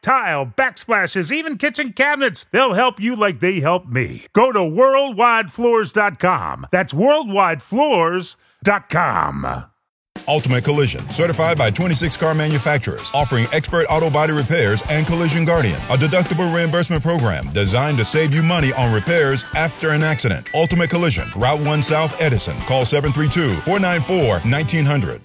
tile, backsplashes, even kitchen cabinets. They'll help you like they help me. Go to worldwidefloors.com. That's worldwidefloors.com. Ultimate Collision, certified by 26 car manufacturers, offering expert auto body repairs and Collision Guardian, a deductible reimbursement program designed to save you money on repairs after an accident. Ultimate Collision, Route 1 South, Edison. Call 732-494-1900.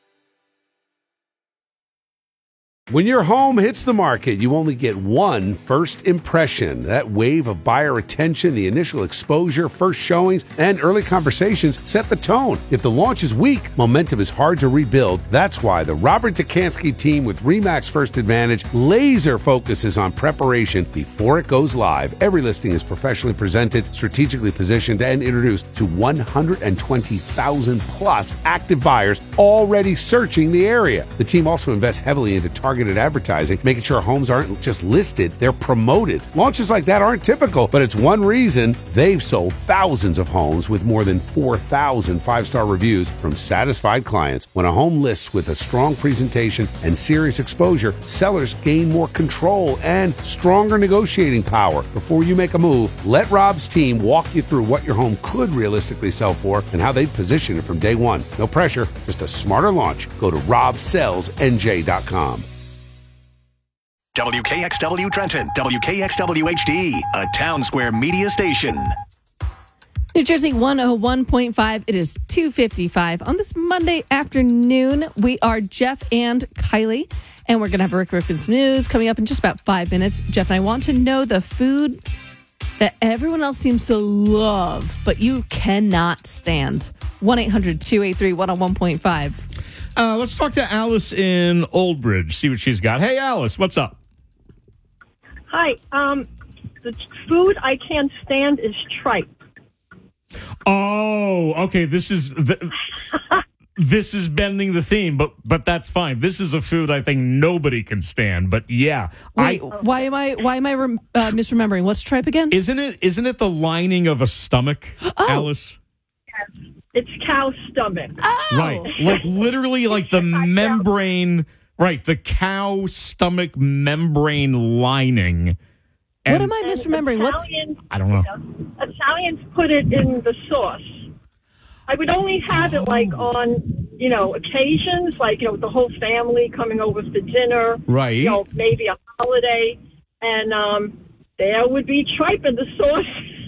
When your home hits the market, you only get one first impression. That wave of buyer attention, the initial exposure, first showings, and early conversations set the tone. If the launch is weak, momentum is hard to rebuild. That's why the Robert Dekanski team with RE/MAX First Advantage laser focuses on preparation before it goes live. Every listing is professionally presented, strategically positioned, and introduced to 120,000 plus active buyers already searching the area. The team also invests heavily into targeted advertising, making sure homes aren't just listed, they're promoted. Launches like that aren't typical, but it's one reason they've sold thousands of homes with more than 4,000 five-star reviews from satisfied clients. When a home lists with a strong presentation and serious exposure, sellers gain more control and stronger negotiating power. Before you make a move, let Rob's team walk you through what your home could realistically sell for and how they'd position it from day one. No pressure, just a smarter launch. Go to robsellsnj.com. WKXW Trenton, WKXW HD, a Town Square media station. New Jersey 101.5. It is 2:55 on this Monday afternoon. We are Jeff and Kylie, and we're going to have Rick Ripken's news coming up in just about 5 minutes. Jeff and I want to know the food that everyone else seems to love, but you cannot stand. 1-800-283-101.5. Let's talk to Alice in Old Bridge, see what she's got. Hey, Alice, what's up? Hi. The food I can't stand is tripe. Oh, okay. This is bending the theme, but that's fine. This is a food I think nobody can stand. But yeah, why am I misremembering? What's tripe again? Isn't it the lining of a stomach, Alice? Yes, it's cow stomach. Oh. Right, like literally, like the membrane. Right, the cow stomach membrane lining. What am I misremembering? I don't know. Italians put it in the sauce. I would only have it like on, occasions, like, with the whole family coming over for dinner. Right. Maybe a holiday. And there would be tripe in the sauce.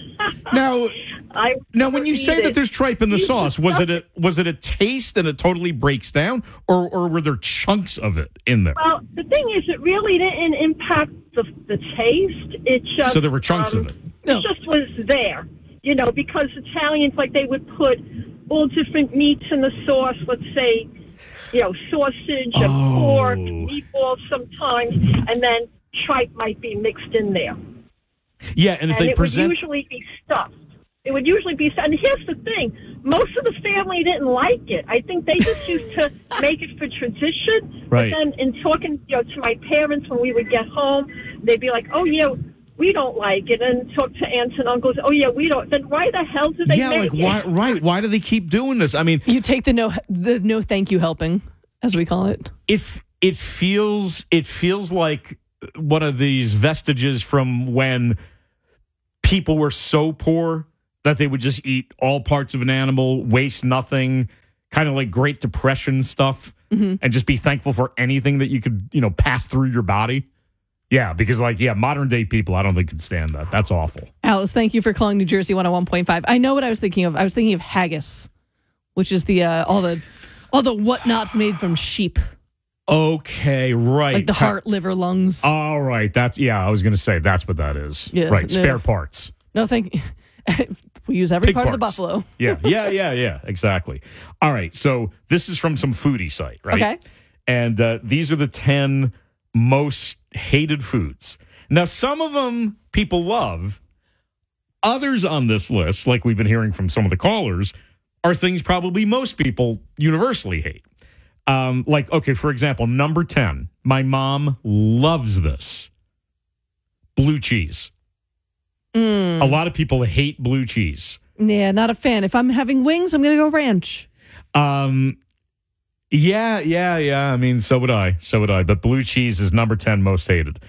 Now, when you say that there's tripe in the sauce, was it a taste and it totally breaks down, or were there chunks of it in there? Well, the thing is, it really didn't impact the taste. It just so there were chunks of it. It just was there, because Italians they would put all different meats in the sauce. Let's say, sausage and pork, meatballs sometimes, and then tripe might be mixed in there. Yeah, and if they present, it would usually be stuffed. It would usually be, and here's the thing, most of the family didn't like it. I think they just used to make it for tradition. Right. But then in talking to my parents when we would get home, they'd be like, oh, yeah, we don't like it. And talk to aunts and uncles, oh, yeah, we don't. Then why the hell do they make it? Why? Right, why do they keep doing this? I mean, you take the no thank you helping, as we call it. It feels like one of these vestiges from when people were so poor that they would just eat all parts of an animal, waste nothing, kind of like Great Depression stuff, and just be thankful for anything that you could, pass through your body. Yeah, because modern day people, I don't think could stand that. That's awful. Alice, thank you for calling New Jersey 101.5. I know what I was thinking of. I was thinking of haggis, which is the all the whatnots made from sheep. Okay, right. Like the heart, liver, lungs. All right, I was going to say that's what that is. Yeah, right, spare parts. No, thank you. We use every Pig part parts. of the buffalo. Yeah, exactly. All right, so this is from some foodie site, right? Okay. And these are the 10 most hated foods. Now, some of them people love. Others on this list, like we've been hearing from some of the callers, are things probably most people universally hate. For example, number 10, my mom loves this. Blue cheese. A lot of people hate blue cheese. Yeah, not a fan. If I'm having wings, I'm going to go ranch. Yeah. I mean, so would I. But blue cheese is number 10 most hated.